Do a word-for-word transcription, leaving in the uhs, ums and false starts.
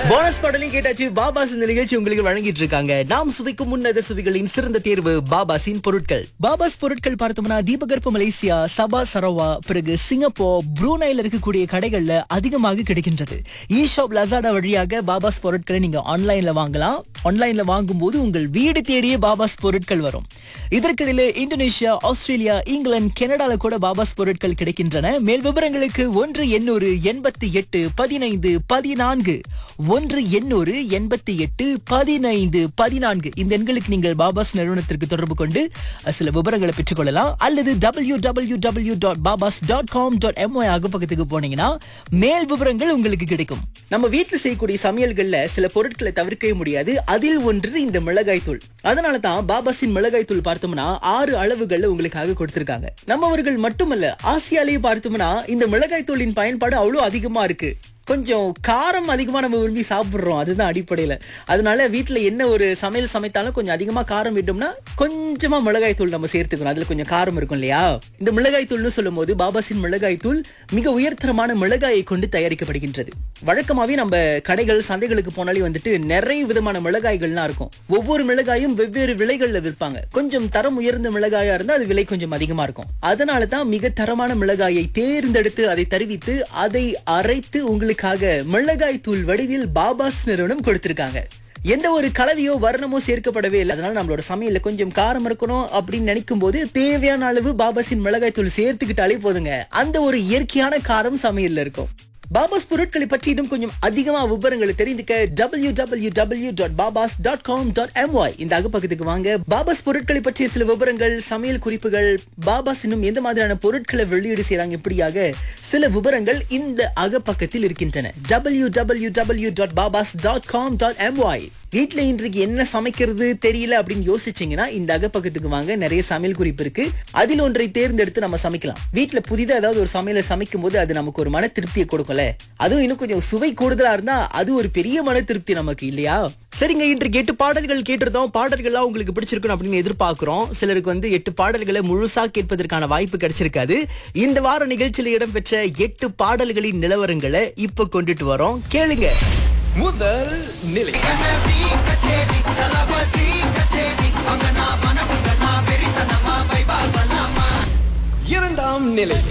Bonus பாடலையும் கேட்டாச்சு. பாபாஸ் இந்த நிகழ்ச்சி உங்களுக்கு வழங்கிட்டு இருக்காங்க. நாம் சுவைக்கும் உன்னத சுவைகளின் சிறந்த தேர்வு பாபாஸின் பொருட்கள். பாபாஸ் பொருட்கள் பார்த்தோம்னா தீபகற்ப மலேசியா, சபா சரவா, பிறகு சிங்கப்பூர், ப்ரூனைல இருக்கக்கூடிய கடைகள்ல அதிகமாக கிடைக்கின்றது. இ ஷாப் லசாடா வழியாக பாபாஸ் பொருட்களை நீங்க ஆன்லைன்ல வாங்கலாம். ஆன்லைன்ல வாங்கும் போது உங்கள் வீடு தேடியே பாபாஸ் பொருட்கள் வரும். இதற்கிடையில இந்தோனேஷியா, ஆஸ்திரேலியா, இங்கிலாந்து, கனடால கூட பாபாஸ் பொருட்கள் கிடைக்கின்றன. மேல் விவரங்களுக்கு ஒன்று எண்ணூறு எண்பத்தி எட்டு பதினைந்து பதினான்கு ஒன்று எண்ணூறு எண்பத்தி எட்டு பதினைந்து பதினான்கு இந்த எண்களுக்கு நீங்கள் பாபாஸ் நிறுவனத்திற்கு தொடர்பு கொண்டு சில விவரங்களை பெற்றுக் கொள்ளலாம். அல்லது டபிள்யூ டபிள்யூ டபிள்யூ டாட் பாபாஸ் டாட் காம் டாட் எம்ஒய் அகப்பக்கத்துக்கு போனீங்கன்னா மேல் விவரங்கள் உங்களுக்கு கிடைக்கும். நம்ம வீட்டில் செய்யக்கூடிய சமையல்கள்ல சில பொருட்களை தவிர்க்கவே முடியாது. அதில் ஒன்று இந்த மிளகாய் தூள். அதனால தான் பாபாஸின் மிளகாய் தூள் பார்த்தோம்னா ஆறு அளவுகள்ல உங்களுக்காக கொடுத்திருக்காங்க. நம்மவர்கள் மட்டுமல்ல, ஆசியாலேயே பார்த்தோம்னா இந்த மிளகாய் தூளின் பயன்பாடு அவ்வளவு அதிகமா இருக்கு. கொஞ்சம் காரம் அதிகமா நம்ம விரும்பி சாப்பிடுறோம், அதுதான் அடிப்படையில. அதனால வீட்டுல என்ன ஒரு சமையல் சமைத்தாலும் கொஞ்சம் அதிகமா காரம் விட்டோம்னா கொஞ்சமா மிளகாய் தூள் நம்ம சேர்த்துக்கணும். அதுல கொஞ்சம் காரம் இருக்கும் இல்லையா? இந்த மிளகாய் தூள்னு சொல்லும் போது பாபாஸின் மிளகாய் தூள் மிக உயர்தரமான மிளகாயை கொண்டு தயாரிக்கப்படுகின்றது. வழக்கமாவே நம்ம கடைகள் சந்தைகளுக்கு போனாலே வந்துட்டு நிறைய விதமான மிளகாய்கள்லாம் இருக்கும். ஒவ்வொரு மிளகாயும் வெவ்வேறு விலைகள்ல விற்பாங்க. கொஞ்சம் தரம் உயர்ந்த மிளகாயா இருந்தா அது விலை கொஞ்சம் அதிகமா இருக்கும். அதனாலதான் மிக தரமான மிளகாயை தேர்ந்தெடுத்து அதை தருவித்து அதை அரைத்து உங்களுக்கு மிளகாய் தூள் வடிவில் பாபாஸ் நிறுவனம் கொடுத்திருக்காங்க. எந்த ஒரு கலவையோ வர்ணமோ சேர்க்கப்படவே இல்லை. அதனால நம்மளோட சமையல்ல கொஞ்சம் காரம் இருக்கணும் அப்படின்னு நினைக்கும் போது தேவையான அளவு பாபாஸின் மிளகாய் தூள் சேர்த்துக்கிட்டாலே போதுங்க. அந்த ஒரு இயற்கையான காரம் சமையல்ல இருக்கும். பாபாஸ் பொருட்களை பற்றி இன்னும் கொஞ்சம் அதிகமா விவரங்களை தெரிந்துக்க டபிள்யூ டபிள்யூ டபிள்யூ டாட் பாபாஸ் டாட் காம் டாட் எம்ஒய் இந்த அகப்பக்கத்துக்கு வாங்க. பாபாஸ் பொருட்களை பற்றிய சில விவரங்கள், சமையல் குறிப்புகள், பாபாஸ் இன்னும் எந்த மாதிரியான பொருட்களை வெளியீடு செய்யறாங்க, இப்படியாக சில விவரங்கள் இந்த அகப்பக்கத்தில் இருக்கின்றன. டபிள்யூ டபிள்யூ டபிள்யூ டாட் பாபாஸ் டாட் காம் டாட் எம்ஒய். வீட்டுல இன்றைக்கு என்ன சமைக்கிறது தெரியல அப்படின்னு யோசிச்சீங்கன்னா இந்த அகப்பக்கத்துக்கு வாங்க. நிறைய சமையல் குறிப்பு இருக்கு. அதில் ஒன்றை தேர்ந்தெடுத்து நம்ம சமைக்கலாம். வீட்டுல புதிதா ஏதாவது ஒரு சமையலை சமைக்கும் போது அது நமக்கு ஒரு மன திருப்தியை கொடுக்கல. அதுவும் இன்னும் கொஞ்சம் சுவை கூடுதலா இருந்தா அது ஒரு பெரிய மன திருப்தி நமக்கு இல்லையா? சரிங்க, இன்றைக்கு எட்டு பாடல்கள் கேட்டிருந்தோம். பாடல்கள்லாம் உங்களுக்கு பிடிச்சிருக்கும் அப்படின்னு எதிர்பார்க்கிறோம். சிலருக்கு வந்து எட்டு பாடல்களை முழுசா கேட்பதற்கான வாய்ப்பு கிடைச்சிருக்காது. இந்த வார நிகழ்ச்சியில் இடம்பெற்ற எட்டு பாடல்களின் நிலவரங்களை இப்ப கொண்டுட்டு வரோம், கேளுங்க. முதல் நிலை இரண்டாம் நிலை